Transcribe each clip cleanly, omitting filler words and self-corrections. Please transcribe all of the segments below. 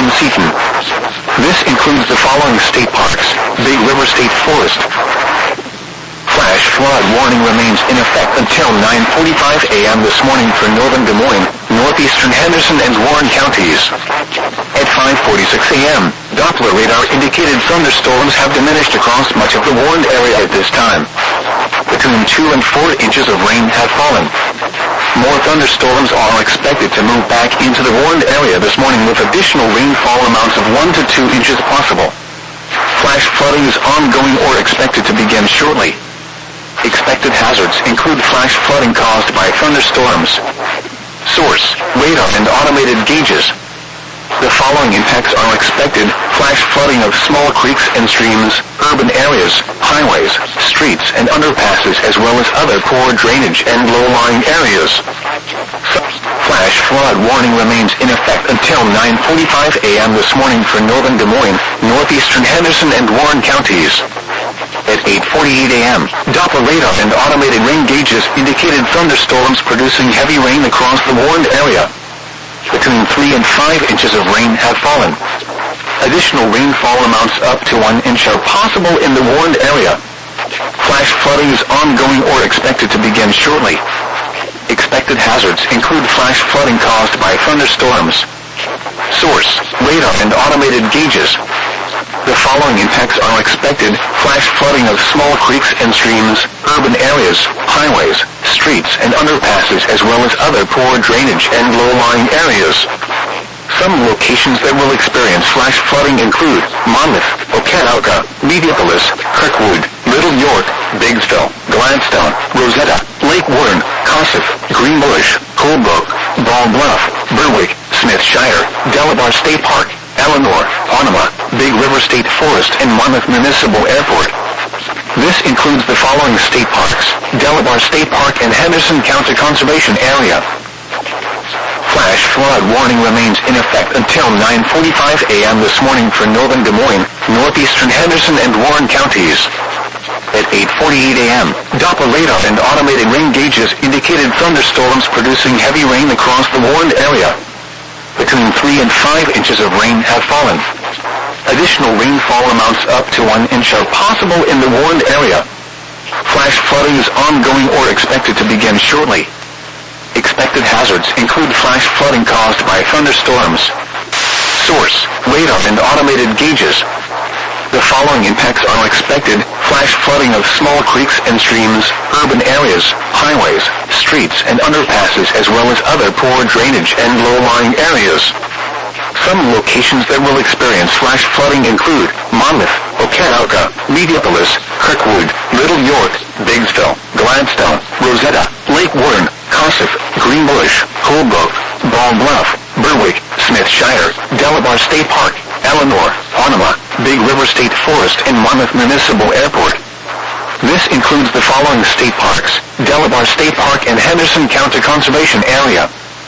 in Seton. This includes the following state parks: Big River State Forest. Flash flood warning remains in effect until 9:45 a.m. this morning for northern Des Moines, northeastern Henderson and Warren counties. At 5:46 a.m., Doppler radar indicated thunderstorms have diminished across much of the warned area at this time. Between 2 and 4 inches of rain have fallen. More thunderstorms are expected to move back into the warned area this morning with additional rainfall amounts of 1 to 2 inches possible. Flash flooding is ongoing or expected to begin shortly. Expected hazards include flash flooding caused by thunderstorms. Source: radar and automated gauges. The following impacts are expected: flash flooding of small creeks and streams, urban areas, highways, streets and underpasses, as well as other poor drainage and low-lying areas. Flash flood warning remains in effect until 9:45 a.m. this morning for northern Des Moines, northeastern Henderson and Warren counties. At 8:48 a.m., Doppler radar and automated rain gauges indicated thunderstorms producing heavy rain across the warned area. Between 3 and 5 inches of rain have fallen. Additional rainfall amounts up to 1 inch are possible in the warned area. Flash flooding is ongoing or expected to begin shortly. Expected hazards include flash flooding caused by thunderstorms. Source: radar and automated gauges. The following impacts are expected: flash flooding of small creeks and streams, urban areas, highways, streets and underpasses, as well as other poor drainage and low-lying areas. Some locations that will experience flash flooding include Monmouth, Okanawka, Mediapolis, Kirkwood, Little York, Biggsville, Gladstone, Rosetta, Lake Warren, Kossuth, Greenbush, Colebrook, Ball Bluff, Berwick, Smithshire, Delabar State Park, Eleanor, Onema, Big River State Forest and Monmouth Municipal Airport. This includes the following state parks: Delabar State Park and Henderson County Conservation Area. Flash flood warning remains in effect until 9:45 a.m. this morning for northern Des Moines, northeastern Henderson and Warren counties. At 8:48 a.m., Doppler radar and automated rain gauges indicated thunderstorms producing heavy rain across the warned area. Between 3 and 5 inches of rain have fallen. Additional rainfall amounts up to 1 inch are possible in the warned area. Flash flooding is ongoing or expected to begin shortly. Expected hazards include flash flooding caused by thunderstorms. Source: radar and automated gauges. The following impacts are expected: flash flooding of small creeks and streams, urban areas, highways, streets and underpasses, as well as other poor drainage and low-lying areas. Some locations that will experience flash flooding include Monmouth, Okanawka, Mediapolis, Kirkwood, Little York, Biggsville, Gladstone, Rosetta, Lake Warren, Kossuth, Greenbush, Colebrook, Ball Bluff, Berwick, Smithshire, Delabar State Park, Eleanor, Onema, Big River State Forest and Monmouth Municipal Airport. This includes the following state parks: Delabar State Park and Henderson County Conservation Area.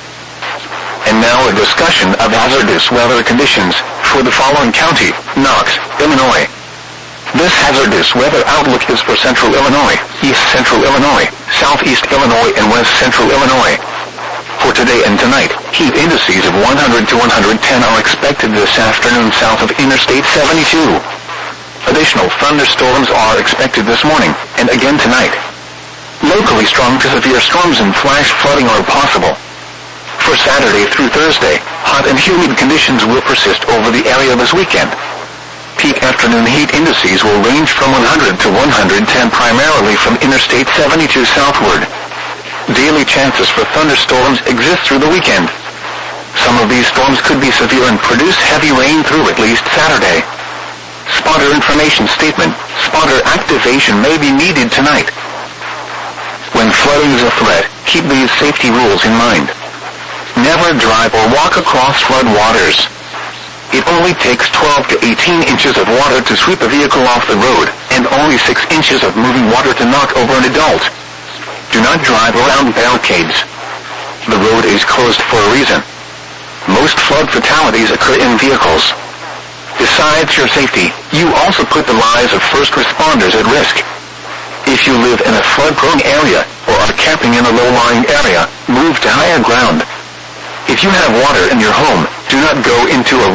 And now a discussion of hazardous weather conditions for the following county: Knox, Illinois. This hazardous weather outlook is for central Illinois, east central Illinois, southeast Illinois and west central Illinois. For today and tonight, heat indices of 100 to 110 are expected this afternoon south of Interstate 72. Additional thunderstorms are expected this morning, and again tonight. Locally strong to severe storms and flash flooding are possible. For Saturday through Thursday, hot and humid conditions will persist over the area this weekend. Peak afternoon heat indices will range from 100 to 110 primarily from Interstate 72 southward. Daily chances for thunderstorms exist through the weekend. Some of these storms could be severe and produce heavy rain through at least Saturday. Spotter information statement: spotter activation may be needed tonight. When flooding is a threat, keep these safety rules in mind. Never drive or walk across flood waters. It only takes 12 to 18 inches of water to sweep a vehicle off the road, and only 6 inches of moving water to knock over an adult. Do not drive around barricades. The road is closed for a reason. Most flood fatalities occur in vehicles. Besides your safety, you also put the lives of first responders at risk. If you live in a flood-prone area or are camping in a low-lying area, move to higher ground. If you have water in your home, do not go into a